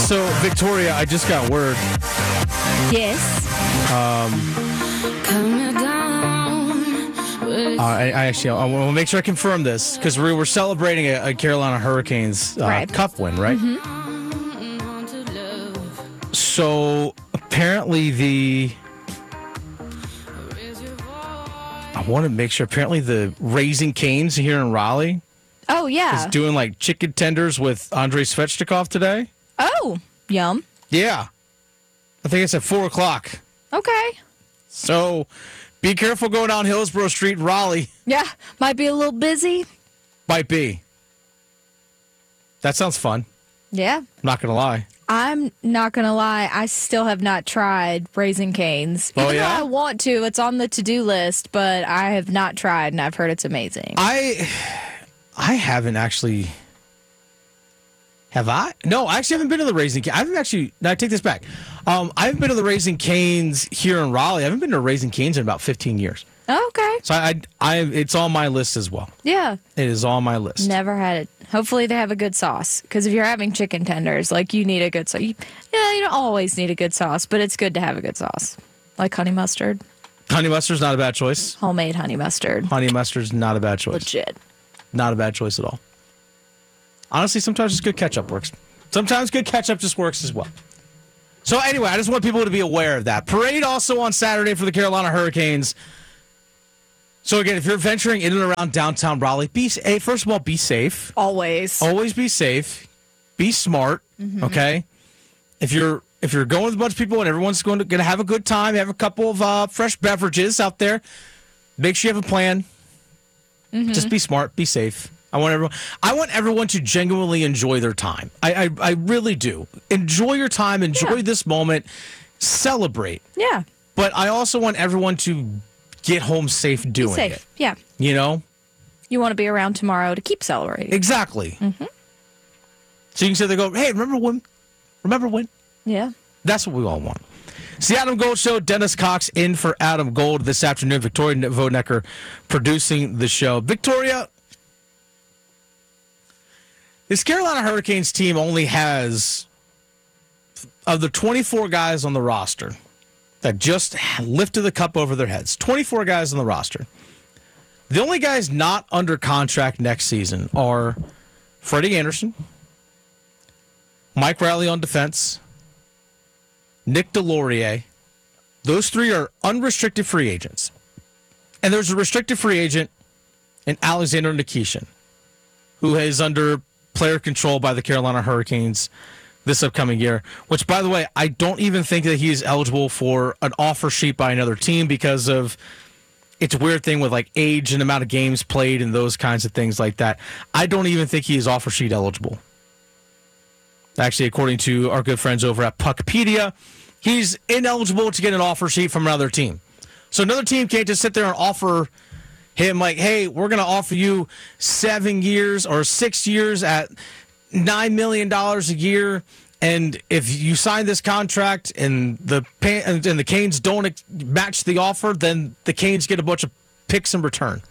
So, Victoria, I just got word. Yes. I want to make sure I confirm this because we were celebrating a Carolina Hurricanes Cup win, right? Mm-hmm. So apparently I want to make sure. Apparently the Raising Canes here in Raleigh Oh, yeah. is doing like chicken tenders with Andrei Svechnikov today. Oh, yum. Yeah, I think it's at 4:00. Okay. So be careful going down Hillsborough Street in Raleigh. Yeah, might be a little busy. Might be. That sounds fun. Yeah. I'm not going to lie. I'm not going to lie. I still have not tried Raising Cane's. Oh, Even yeah? though I want to. It's on the to-do list, but I have not tried, and I've heard it's amazing. I haven't actually. Have I? No, I actually haven't been to the Raising Cane's. I haven't actually. No, I take this back. I haven't been to the Raising Cane's here in Raleigh. I haven't been to Raising Cane's in about 15 years. Okay. So it's on my list as well. Yeah. It is on my list. Never had it. Hopefully they have a good sauce. Because if you're having chicken tenders, like you need a good sauce. You don't always need a good sauce, but it's good to have a good sauce. Like honey mustard. Honey mustard's not a bad choice. Homemade honey mustard. Honey mustard's not a bad choice. Legit. Not a bad choice at all. Honestly, sometimes just good ketchup works. Sometimes good ketchup just works as well. So anyway, I just want people to be aware of that. Parade also on Saturday for the Carolina Hurricanes. So again, if you're venturing in and around downtown Raleigh, first of all, be safe. Always. Always be safe. Be smart. Mm-hmm. Okay. If you're going with a bunch of people and everyone's going to have a good time, have a couple of fresh beverages out there, make sure you have a plan. Mm-hmm. Just be smart. Be safe. I want everyone to genuinely enjoy their time. I really do. Enjoy your time. Enjoy this moment. Celebrate. Yeah. But I also want everyone to get home safe doing it. Yeah. You know? You want to be around tomorrow to keep celebrating. Exactly. Mm-hmm. So you can sit there and go, hey, remember when? Remember when? Yeah. That's what we all want. It's the Adam Gold Show. Dennis Cox in for Adam Gold this afternoon. Victoria Vonecker producing the show. Victoria, this Carolina Hurricanes team only has, of the 24 guys on the roster that just lifted the cup over their heads, 24 guys on the roster. The only guys not under contract next season are Freddie Anderson, Mike Riley on defense, Nick Delorier. Those three are unrestricted free agents. And there's a restricted free agent in Alexander Nikishin, who is under player control by the Carolina Hurricanes this upcoming year, which, by the way, I don't even think that he is eligible for an offer sheet by another team because of it's a weird thing with like age and amount of games played and those kinds of things like that. I don't even think he is offer sheet eligible. Actually, according to our good friends over at Puckpedia, he's ineligible to get an offer sheet from another team. So another team can't just sit there and offer him like, hey, we're going to offer you 7 years or 6 years at $9 million a year. And if you sign this contract and the Canes don't match the offer, then the Canes get a bunch of picks in return.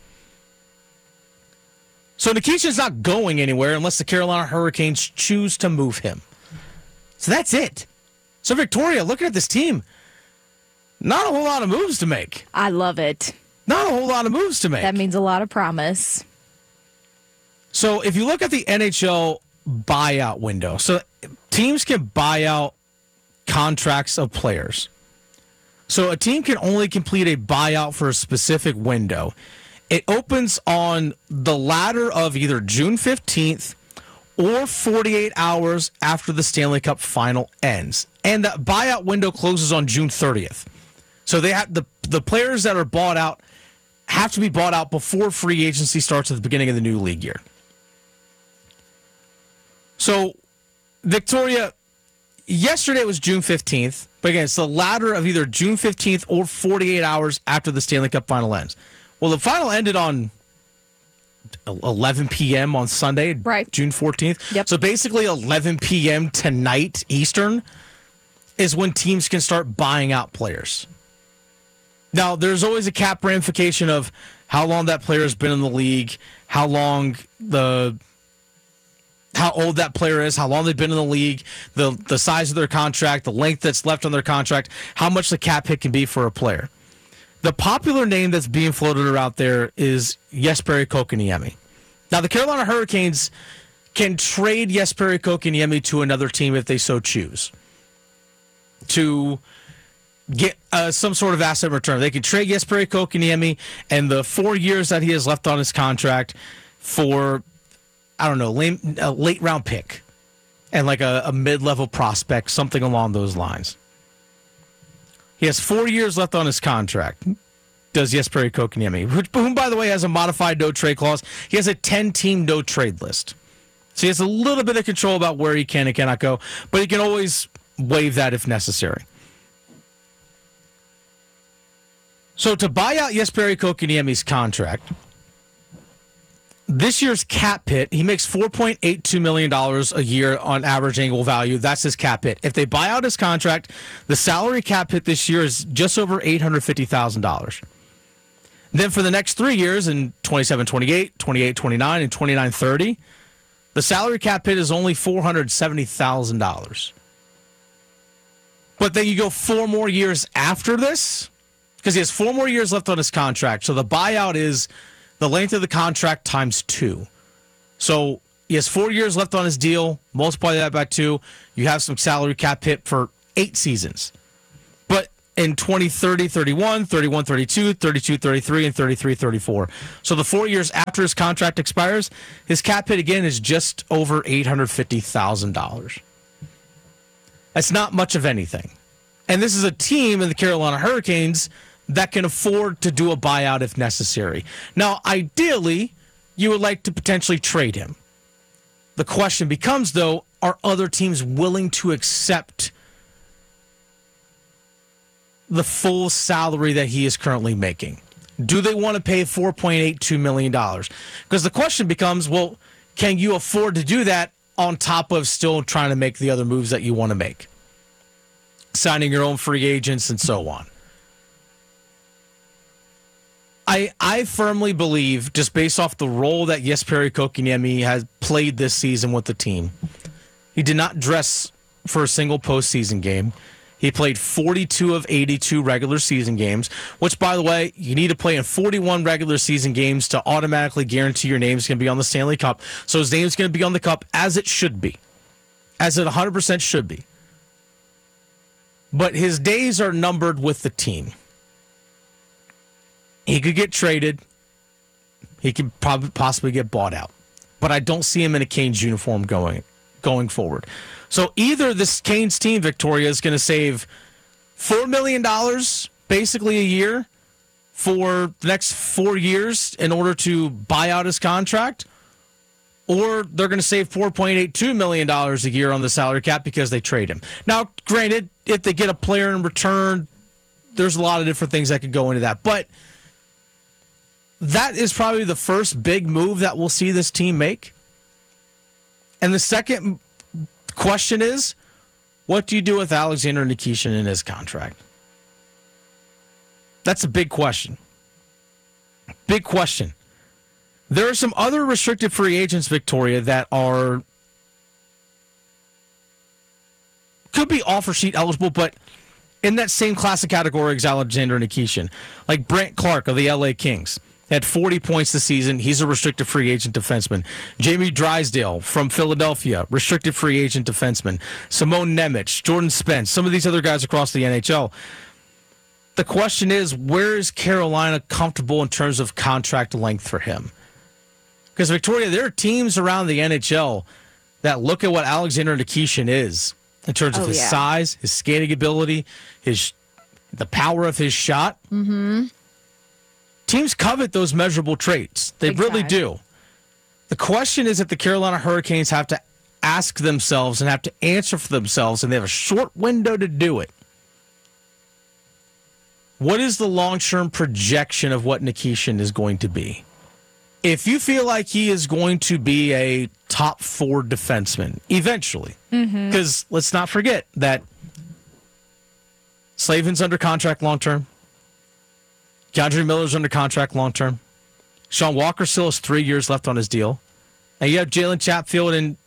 So Nikishin's not going anywhere unless the Carolina Hurricanes choose to move him. So that's it. So Victoria, looking at this team, not a whole lot of moves to make. I love it. Not a whole lot of moves to make. That means a lot of promise. So if you look at the NHL buyout window, so teams can buy out contracts of players. So a team can only complete a buyout for a specific window. It opens on the latter of either June 15th or 48 hours after the Stanley Cup final ends. And the buyout window closes on June 30th. So they have the players that are bought out have to be bought out before free agency starts at the beginning of the new league year. So, Victoria, yesterday was June 15th, but again, it's the latter of either June 15th or 48 hours after the Stanley Cup final ends. Well, the final ended on 11 p.m. on Sunday, right. June 14th. Yep. So basically 11 p.m. tonight Eastern is when teams can start buying out players. Now, there's always a cap ramification of how long that player has been in the league, how long the how old that player is, how long they've been in the league, the size of their contract, the length that's left on their contract, how much the cap hit can be for a player. The popular name that's being floated around there is Jesperi Kotkaniemi. Now, the Carolina Hurricanes can trade Jesperi Kotkaniemi to another team if they so choose to get some sort of asset return. They can trade Jesperi Kotkaniemi and the 4 years that he has left on his contract for, I don't know, a late round pick and like a mid-level prospect, something along those lines. He has 4 years left on his contract, does Jesperi Kotkaniemi, whom, by the way, has a modified no-trade clause. He has a 10-team no-trade list. So he has a little bit of control about where he can and cannot go, but he can always waive that if necessary. So to buy out Jesperi Kotkaniemi's contract, this year's cap hit, he makes $4.82 million a year on average annual value. That's his cap hit. If they buy out his contract, the salary cap hit this year is just over $850,000. Then for the next 3 years, in 27-28, 28-29, and 29-30, the salary cap hit is only $470,000. But then you go 4 more years after this, because he has 4 more years left on his contract. So the buyout is the length of the contract times 2. So he has 4 years left on his deal. Multiply that by 2. You have some salary cap hit for 8 seasons. But in 2030, 31, 31, 32, 32, 33, and 33, 34. So the 4 years after his contract expires, his cap hit again is just over $850,000. That's not much of anything. And this is a team in the Carolina Hurricanes that can afford to do a buyout if necessary. Now, ideally, you would like to potentially trade him. The question becomes, though, are other teams willing to accept the full salary that he is currently making? Do they want to pay $4.82 million? Because the question becomes, well, can you afford to do that on top of still trying to make the other moves that you want to make? Signing your own free agents and so on. I firmly believe, just based off the role that Jesperi Kotkaniemi has played this season with the team, he did not dress for a single postseason game. He played 42 of 82 regular season games, which, by the way, you need to play in 41 regular season games to automatically guarantee your name's going to be on the Stanley Cup. So his name's going to be on the cup, as it should be, as it 100% should be. But his days are numbered with the team. He could get traded. He could probably possibly get bought out. But I don't see him in a Canes uniform going forward. So either this Canes team, Victoria, is going to save $4 million basically a year for the next 4 years in order to buy out his contract, or they're going to save $4.82 million a year on the salary cap because they trade him. Now, granted, if they get a player in return, there's a lot of different things that could go into that. But that is probably the first big move that we'll see this team make. And the second question is, what do you do with Alexander Nikishin in his contract? That's a big question. Big question. There are some other restricted free agents, Victoria, that could be offer sheet eligible, but in that same classic category as Alexander Nikishin. Like Brant Clark of the LA Kings. Had 40 points this season. He's a restricted free agent defenseman. Jamie Drysdale from Philadelphia, restricted free agent defenseman. Simone Nemec, Jordan Spence, some of these other guys across the NHL. The question is, where is Carolina comfortable in terms of contract length for him? Because, Victoria, there are teams around the NHL that look at what Alexander Nikishin is in terms of his size, his skating ability, the power of his shot. Mm-hmm. Teams covet those measurable traits. They really do. The question is that the Carolina Hurricanes have to ask themselves and have to answer for themselves, and they have a short window to do it. What is the long-term projection of what Nikishin is going to be? If you feel like he is going to be a top 4 defenseman eventually, because let's not forget that Slavin's under contract long-term. Keandre Miller's under contract long-term. Sean Walker still has 3 years left on his deal. And you have Jalen Chatfield and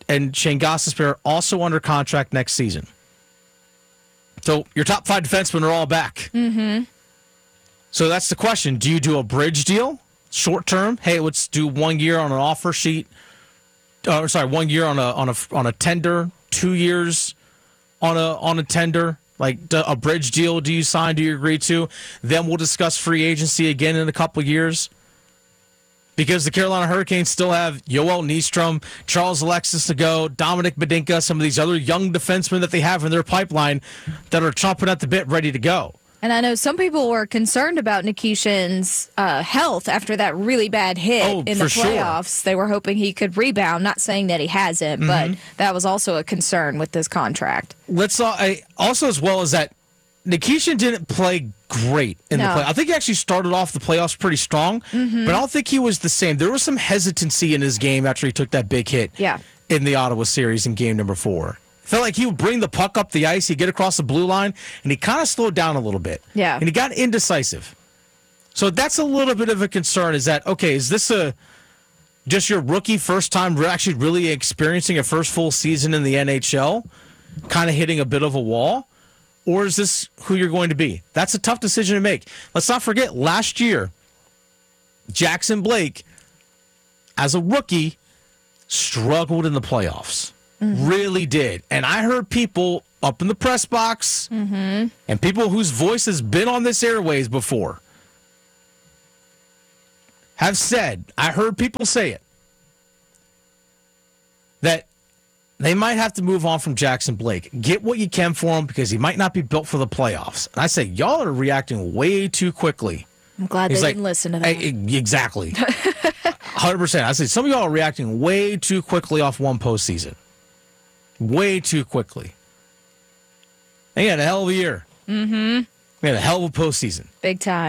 and Shane Gostisbehere also under contract next season. So your top 5 defensemen are all back. Mm-hmm. So that's the question. Do you do a bridge deal, short term? Hey, let's do 1 year on an offer sheet. 1 year on a tender, 2 years on a tender. Like a bridge deal, do you sign? Do you agree to? Then we'll discuss free agency again in a couple of years. Because the Carolina Hurricanes still have Yoel Nystrom, Charles Alexis to go, Dominic Badinka, some of these other young defensemen that they have in their pipeline that are chomping at the bit, ready to go. And I know some people were concerned about Nikishin's health after that really bad hit in the playoffs. Sure. They were hoping he could rebound. Not saying that he hasn't, but that was also a concern with this contract. Also, as well as that, Nikishin didn't play great in the play. I think he actually started off the playoffs pretty strong, but I don't think he was the same. There was some hesitancy in his game after he took that big hit in the Ottawa series in game number 4. Felt like he would bring the puck up the ice, he'd get across the blue line, and he kind of slowed down a little bit. Yeah. And he got indecisive. So that's a little bit of a concern. Is that, okay, is this just your rookie first time actually really experiencing a first full season in the NHL, kind of hitting a bit of a wall? Or is this who you're going to be? That's a tough decision to make. Let's not forget, last year, Jackson Blake, as a rookie, struggled in the playoffs. Really did. And I heard people up in the press box and people whose voice has been on this airways before have said, I heard people say it, that they might have to move on from Jackson Blake. Get what you can for him because he might not be built for the playoffs. And I say, y'all are reacting way too quickly. I'm glad they didn't listen to that. Exactly. 100%. I say, some of y'all are reacting way too quickly off one postseason. Way too quickly. They had a hell of a year. They had a hell of a postseason. Big time.